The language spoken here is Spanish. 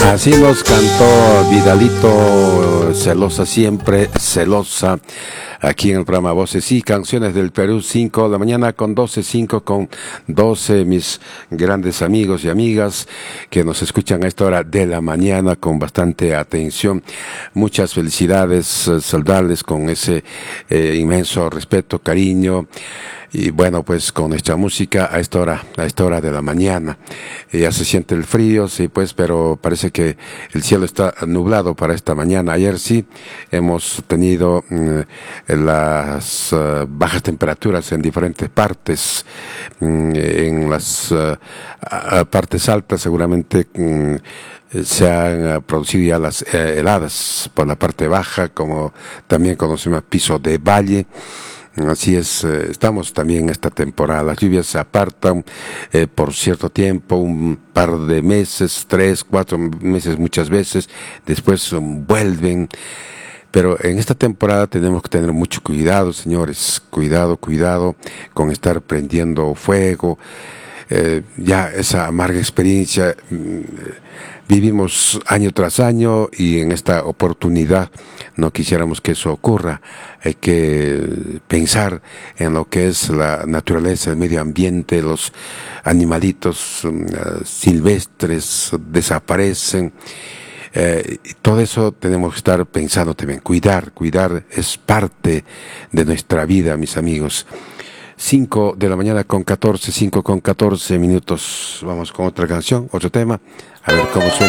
Así nos cantó Vidalito, celosa siempre, celosa, aquí en el programa Voces y Canciones del Perú, 5 de la mañana con 12, 5 con 12, mis grandes amigos y amigas que nos escuchan a esta hora de la mañana con bastante atención. Muchas felicidades, saludarles con ese inmenso respeto, cariño. Y bueno, pues con nuestra música a esta hora de la mañana. Ya se siente el frío, sí, pues, pero parece que el cielo está nublado para esta mañana. Ayer sí hemos tenido las bajas temperaturas en diferentes partes. En las partes altas seguramente se han producido ya las heladas por la parte baja, como también conocemos piso de valle. Así es, estamos también en esta temporada. Las lluvias se apartan por cierto tiempo, un par de meses, 3, 4 meses muchas veces, después vuelven. Pero en esta temporada tenemos que tener mucho cuidado, señores. Cuidado con estar prendiendo fuego. Ya esa amarga experiencia vivimos año tras año y en esta oportunidad no quisiéramos que eso ocurra. Hay que pensar en lo que es la naturaleza, el medio ambiente, los animalitos silvestres desaparecen. Todo eso tenemos que estar pensando también. Cuidar es parte de nuestra vida, mis amigos. 5 de la mañana con 14, 5 con 14 minutos. Vamos con otra canción, otro tema. A ver cómo suena.